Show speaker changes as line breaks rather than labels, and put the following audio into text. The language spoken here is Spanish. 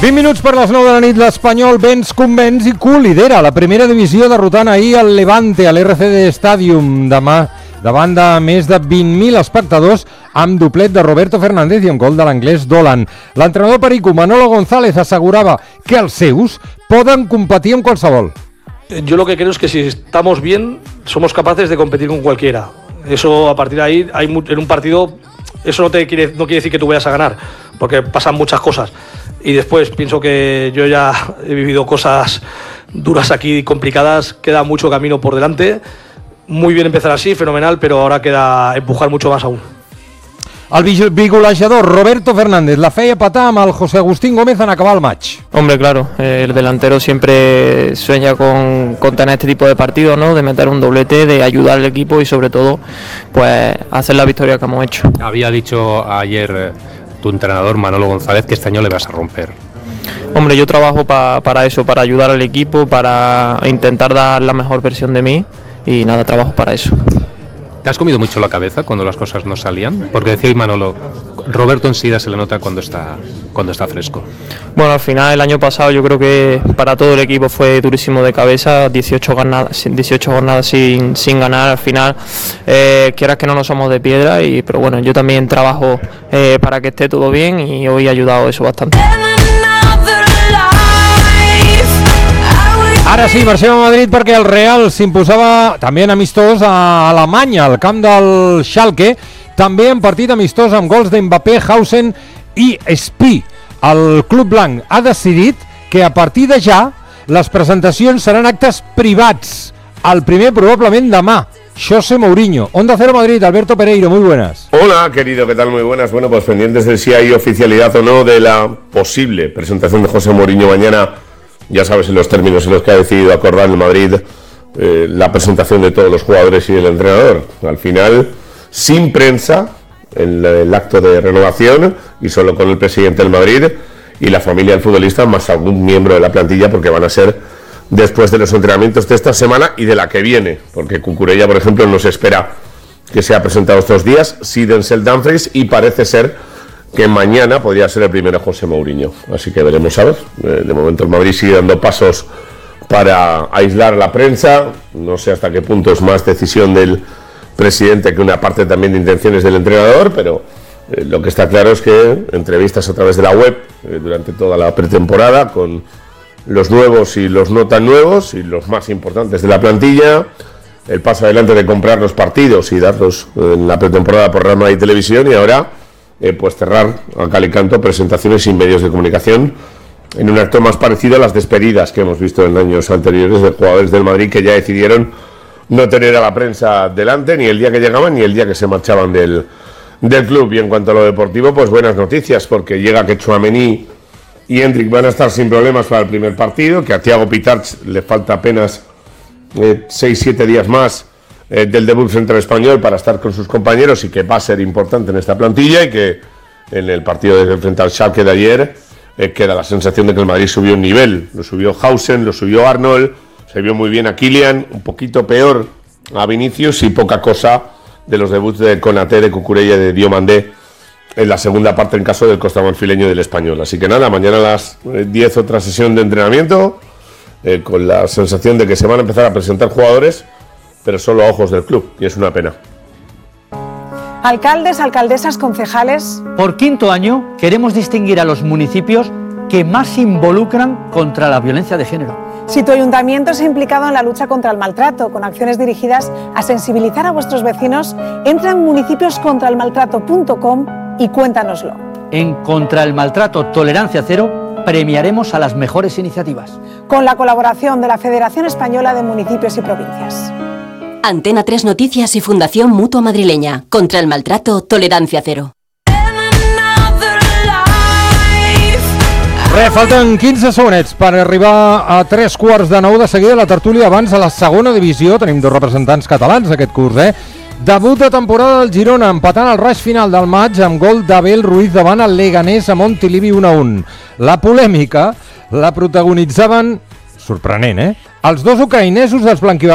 20 minuts per les 9 de la nit, l'Espanyol venç, convenç i lidera la primera divisió, derrotant ahir el Levante a l'RCD Stadium demà davant de més de 20.000 espectadors amb doblet de Roberto Fernández i amb gol de l'anglès Dolan. L'entrenador perico Manolo González assegurava que els seus poden competir amb qualsevol.
Yo lo que creo es que si estamos bien, somos capaces de competir con cualquiera. Eso, a partir de ahí, en un partido, eso no quiere decir que tú vayas a ganar, porque pasan muchas cosas. Y después pienso que yo ya he vivido cosas duras aquí, complicadas, queda mucho camino por delante. Muy bien empezar así, fenomenal, pero ahora queda empujar mucho más aún.
El bigolejador Roberto Fernández la feia petar amb el José Agustín Gómez en acabar el match.
Hombre, claro, el delantero siempre sueña con tener este tipo de partidos, ¿no? De meter un doblete, de ayudar al equipo y sobre todo, pues hacer la victoria que hemos hecho.
Había dicho ayer tu entrenador Manolo González que este año le vas a romper.
Hombre, yo trabajo para eso, para ayudar al equipo, para intentar dar la mejor versión de mí y nada, trabajo para eso.
¿Te has comido mucho la cabeza cuando las cosas no salían? Porque decía Manolo, Roberto enseguida se le nota cuando está fresco.
Bueno, al final el año pasado yo creo que para todo el equipo fue durísimo de cabeza, 18 jornadas sin ganar. Al final, quieras que no somos de piedra, pero bueno, yo también trabajo para que esté todo bien y hoy ha ayudado eso bastante.
Ara sí, marxem a Madrid perquè el Real s'imposava també en amistós a Alemanya, al camp del Schalke, també en partit amistós amb gols d'Mbappé, Hausen i Espí. El Club Blanc ha decidit que a partir de ja les presentacions seran actes privats. El primer probablement demà. José Mourinho. Onda Cero Madrid, Alberto Pereiro, muy buenas.
Hola, querido, ¿qué tal? Muy buenas. Bueno, pues pendientes de si hay oficialidad o no de la posible presentación de José Mourinho mañana. Ya sabes, en los términos en los que ha decidido acordar el Madrid la presentación de todos los jugadores y el entrenador. Al final, sin prensa, en el acto de renovación y solo con el presidente del Madrid y la familia del futbolista, más algún miembro de la plantilla, porque van a ser después de los entrenamientos de esta semana y de la que viene, porque Cucurella, por ejemplo, no se espera que sea presentado estos días, sí Denzel Dumfries, y parece ser que mañana podría ser el primero José Mourinho. Así que veremos a ver. De momento el Madrid sigue dando pasos para aislar a la prensa. No sé hasta qué punto es más decisión del presidente que una parte también de intenciones del entrenador, pero lo que está claro es que entrevistas a través de la web durante toda la pretemporada con los nuevos y los no tan nuevos y los más importantes de la plantilla, el paso adelante de comprar los partidos y darlos en la pretemporada por Real Madrid Televisión, y ahora pues cerrar a cal y canto presentaciones sin medios de comunicación en un acto más parecido a las despedidas que hemos visto en años anteriores de jugadores del Madrid que ya decidieron no tener a la prensa delante ni el día que llegaban ni el día que se marchaban del club. Y en cuanto a lo deportivo, pues buenas noticias, porque llega que Tchouaméni y Endrick van a estar sin problemas para el primer partido, que a Thiago Pitarch le falta apenas 6-7 días más del debut frente al Español para estar con sus compañeros y que va a ser importante en esta plantilla, y que en el partido de frente al Schalke de ayer queda la sensación de que el Madrid subió un nivel. Lo subió Hausen, lo subió Arnold, se vio muy bien a Kylian, un poquito peor a Vinicius y poca cosa de los debuts de Konaté, de Cucurella y de Diomandé en la segunda parte en caso del costamarfileño y del Español. Así que nada, mañana a las 10 otra sesión de entrenamiento con la sensación de que se van a empezar a presentar jugadores, pero solo a ojos del club, y es una pena.
Alcaldes, alcaldesas, concejales.
Por quinto año queremos distinguir a los municipios que más se involucran contra la violencia de género.
Si tu ayuntamiento se ha implicado en la lucha contra el maltrato con acciones dirigidas a sensibilizar a vuestros vecinos, entra en municipioscontraelmaltrato.com y cuéntanoslo.
En Contra el Maltrato Tolerancia Cero premiaremos a las mejores iniciativas.
Con la colaboración de la Federación Española de Municipios y Provincias.
Antena 3 Noticias y Fundación Mutua Madrileña. Contra el Maltrato, Tolerancia Cero.
Falten 15 segonets per arribar a 3:15 de seguida la tertúlia. Abans, a la segona divisió tenim dos representants catalans aquest curs, Debut de temporada del Girona, empatant el raig final del maig amb gol d'Abel Ruiz davant el Leganés a Montilivi 1-1. La polèmica la protagonitzaven, sorprenent, els dos ucraïnesos dels blanquivermells